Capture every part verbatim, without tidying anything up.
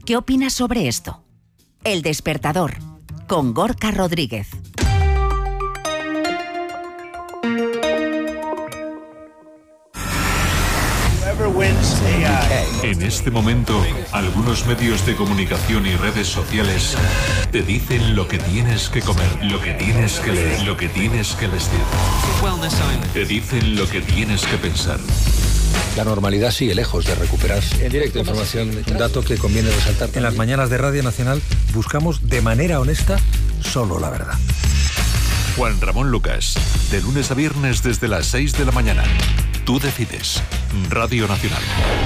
¿Qué opinas sobre esto? El Despertador, con Gorka Rodríguez. En este momento, algunos medios de comunicación y redes sociales te dicen lo que tienes que comer, lo que tienes que leer, lo que tienes que vestir. Te dicen lo que tienes que pensar. La normalidad sigue lejos de recuperarse. En directo, información, un dato que conviene resaltar. En las mañanas de Radio Nacional buscamos de manera honesta solo la verdad. Juan Ramón Lucas, de lunes a viernes desde las seis de la mañana. Tú decides. Radio Nacional.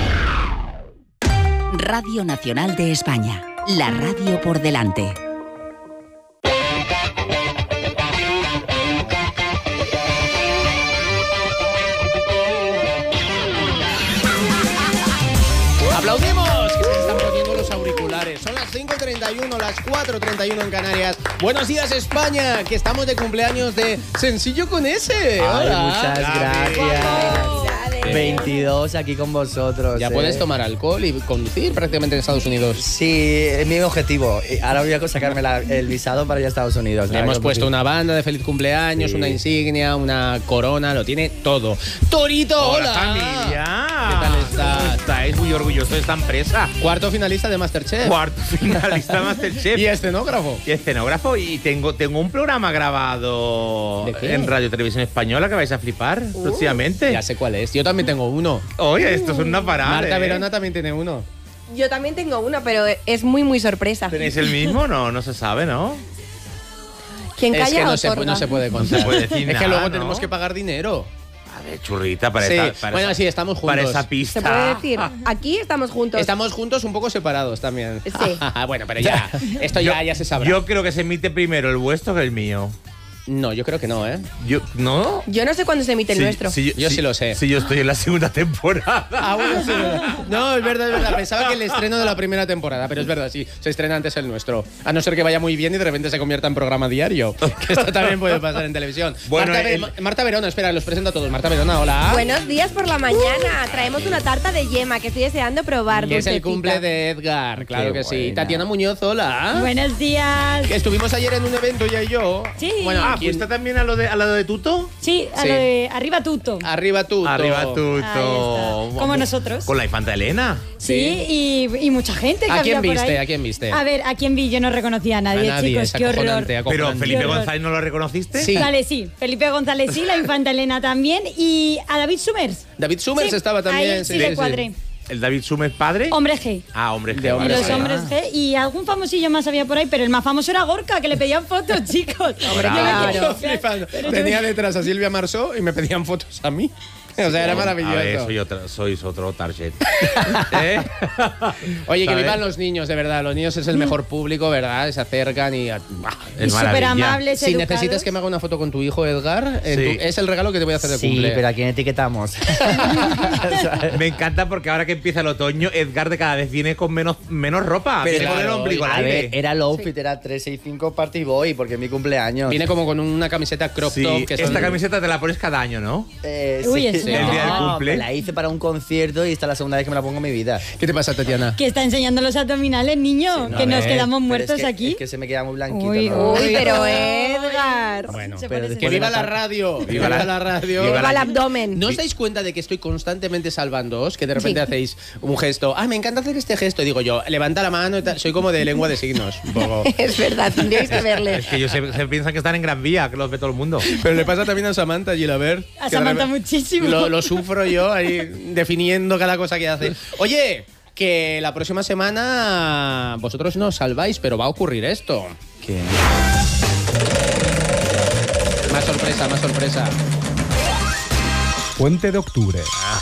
Radio Nacional de España. La radio por delante. ¡Aplaudimos! Que se están poniendo los auriculares. Son las cinco treinta y uno, las cuatro treinta y uno en Canarias. Buenos días, España, que estamos de cumpleaños de Sencillo con S. Hola. Ay, muchas gracias. veintidós aquí con vosotros. Ya eh. puedes tomar alcohol y conducir prácticamente en Estados Unidos. Sí, es mi objetivo. Ahora voy a sacarme la, el visado para ir a Estados Unidos. Le hemos puesto una banda de feliz cumpleaños, sí, una insignia, una corona, lo tiene todo. ¡Torito, hola! ¡Hola, familia! ¿Qué tal estás? Estáis muy orgulloso de esta empresa. Cuarto finalista de MasterChef. Cuarto finalista de MasterChef. Y escenógrafo. Y escenógrafo. Y tengo, tengo un programa grabado en Radio Televisión Española que vais a flipar uh, próximamente. Ya sé cuál es. Yo también tengo uno. Oye, esto es una parada. Marta ¿eh? Verona también tiene uno. Yo también tengo uno, pero es muy, muy sorpresa. ¿Tenéis el mismo? No, no se sabe, ¿no? ¿Quién calla es que no otorga? se, no se puede contar. No se puede decir es nada, que luego ¿no? tenemos que pagar dinero. A ver, churrita, para sí. esa... Para bueno, esa, sí, estamos juntos. Para esa pista. Se puede decir. Aquí estamos juntos. Estamos juntos, un poco separados también. Sí. Bueno, pero ya, esto ya, yo, ya se sabrá. Yo creo que se emite primero el vuestro que el mío. No, yo creo que no, ¿eh? Yo, ¿no? Yo no sé cuándo se emite el sí, nuestro. Sí, yo sí, sí lo sé. Sí, yo estoy en la segunda temporada. Ah, bueno, sí. No, es verdad, es verdad. Pensaba que el estreno de la primera temporada, pero es verdad, sí. Se estrena antes el nuestro. A no ser que vaya muy bien y de repente se convierta en programa diario. Que esto también puede pasar en televisión. Bueno, Marta, el... Marta Verona, espera, los presento a todos. Marta Verona, hola. Buenos días por la mañana. Traemos una tarta de yema que estoy deseando probar. Que es el dulcecita. cumple de Edgar, claro Qué que sí. buena. Tatiana Muñoz, hola. Buenos días. Que estuvimos ayer en un evento, ella y yo. Sí. Bueno, Ah, ¿quién? ¿fuiste también a lo de, a lo de Tuto? Sí, a Sí. lo de arriba tuto. Arriba tú. Arriba Tuto. Ahí está. Como nosotros. Con la infanta Elena. Sí, y, y mucha gente que ¿A quién había por viste? ahí. ¿A quién viste? A ver, ¿a quién vi? Yo no reconocía a nadie, A nadie, chicos. es Qué horror. acojonante, Pero acojonante. Felipe Qué horror. González, ¿no lo reconociste? Sí. Vale, sí. Felipe González sí, la infanta Elena también. Y a David Summers. David Summers Sí, estaba también. ahí sí le cuadré. ¿El David Summers padre? Hombre G. Ah, hombre G. De Y Hombre los G. hombres G. Y algún famosillo más había por ahí, pero el más famoso era Gorka, que le pedían fotos, chicos. Hombre, Yo me claro. quedé Yo flipando. flipando. Pero yo Tenía me- detrás a Silvia Marsó y me pedían fotos a mí. O sea, era maravilloso. A ver, soy otra, sois otro target. ¿Eh? Oye, que ¿Sabes? vivan los niños, de verdad. Los niños es el mejor público, ¿verdad? Se acercan y... Es Y súper maravilla. amables, Si educados. necesitas que me haga una foto con tu hijo, Edgar, en Sí. tu- es el regalo que te voy a hacer de Sí, cumple. pero ¿a quién etiquetamos? Me encanta porque ahora que empieza el otoño, Edgar de cada vez viene con menos, menos ropa. Pero Viene con el claro, ombligo al A ver, aire. era el outfit, era tres seis cinco Party Boy, porque es mi cumpleaños. Viene como con una camiseta crop Sí, top. Que son- esta camiseta te la pones cada año, ¿no? Eh, Uy, sí. es El día del No, cumple. me la hice para un concierto y esta es la segunda vez que me la pongo en mi vida. ¿Qué te pasa, Tatiana? Que está enseñando los abdominales, niño. Sí, no, que a nos ver, quedamos pero muertos es que, aquí. Es que se me queda muy blanquito. Uy, ¿no? Uy, pero Uy. Edgar. Bueno, Se pero parece- que después de viva la la tar- radio. Viva Viva la, la- radio. viva Viva el abdomen. ¿No os dais cuenta de que estoy constantemente salvándoos? Que de repente Sí. hacéis un gesto. Ah, me encanta hacer este gesto. Digo yo, levanta la mano y tal. Soy como de lengua de signos. Un poco. Es verdad, tendríais que verle. Es que ellos se, se piensan que están en Gran Vía, que los ve todo el mundo. Pero le pasa también a Samantha, Gilaber. A que de Samantha repente- muchísimo. Lo, lo sufro yo ahí definiendo cada cosa que hace. Oye, que la próxima semana vosotros no os salváis, pero va a ocurrir esto. ¿Qué? Más sorpresa, más sorpresa. Puente de octubre.